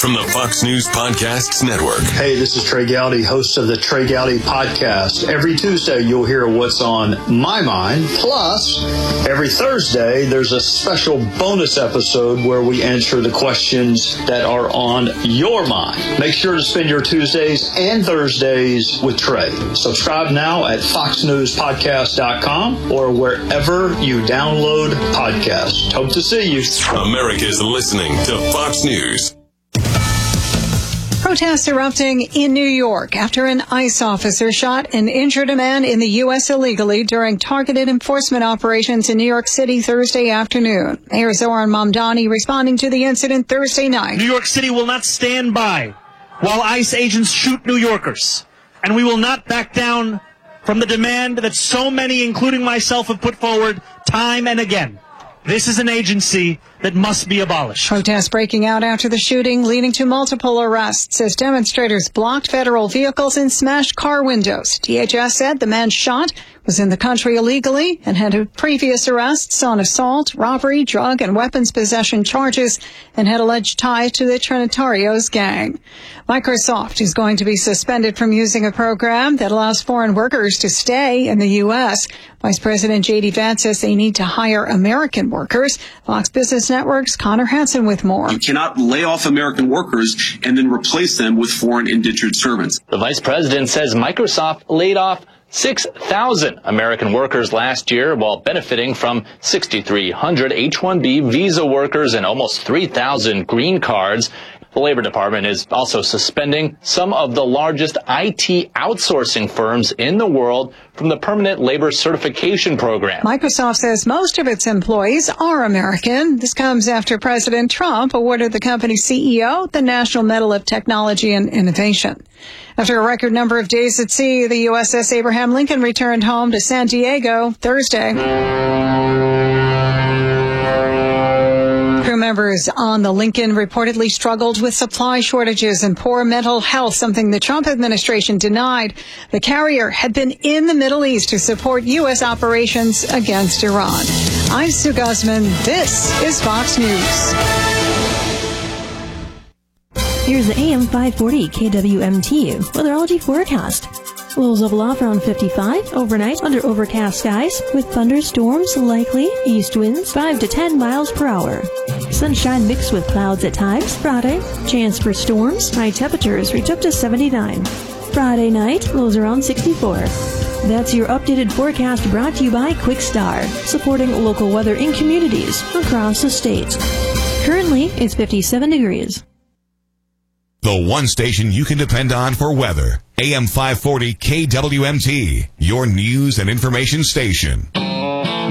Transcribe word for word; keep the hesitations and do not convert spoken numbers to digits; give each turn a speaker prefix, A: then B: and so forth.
A: from the Fox News Podcasts Network.
B: Hey, this is Trey Gowdy, host of the Trey Gowdy Podcast. Every Tuesday, you'll hear what's on my mind. Plus, every Thursday, there's a special bonus episode where we answer the questions that are on your mind. Make sure to spend your Tuesdays and Thursdays with Trey. Subscribe now at fox news podcast dot com or wherever you download podcasts. Hope to see you.
A: America's listening to Fox News.
C: Protests erupting in New York after an ICE officer shot and injured a man in the U S illegally during targeted enforcement operations in New York City Thursday afternoon. Mayor Zoran Mamdani responding to the incident Thursday night.
D: New York City will not stand by while ICE agents shoot New Yorkers, and we will not back down from the demand that so many, including myself, have put forward time and again. This is an agency that must be abolished.
C: Protests breaking out after the shooting, leading to multiple arrests as demonstrators blocked federal vehicles and smashed car windows. D H S said the man shot was in the country illegally and had previous arrests on assault, robbery, drug, and weapons possession charges and had alleged ties to the Trinitarios gang. Microsoft is going to be suspended from using a program that allows foreign workers to stay in the U S. Vice President J D Vance says they need to hire American workers. Fox Business Network's Connor Hansen with more.
E: You cannot lay off American workers and then replace them with foreign indentured servants.
F: The vice president says Microsoft laid off six thousand American workers last year while benefiting from six thousand three hundred H one B visa workers and almost three thousand green cards. The Labor Department is also suspending some of the largest I T outsourcing firms in the world from the Permanent Labor Certification Program.
C: Microsoft says most of its employees are American. This comes after President Trump awarded the company's C E O the National Medal of Technology and Innovation. After a record number of days at sea, the U S S Abraham Lincoln returned home to San Diego Thursday. Crew members on the Lincoln reportedly struggled with supply shortages and poor mental health, something the Trump administration denied. The carrier had been in the Middle East to support U S operations against Iran. I'm Sue Guzman. This is Fox News.
G: Here's the A M five forty K W M T weatherology forecast. Lows level off around fifty-five overnight under overcast skies with thunderstorms likely, east winds five to ten miles per hour. Sunshine mixed with clouds at times. Friday, chance for storms. High temperatures reach up to seventy-nine. Friday night, lows around sixty-four. That's your updated forecast brought to you by Quickstar, supporting local weather in communities across the state. Currently, it's fifty-seven degrees.
H: The one station you can depend on for weather. A M five forty K W M T, your news and information station.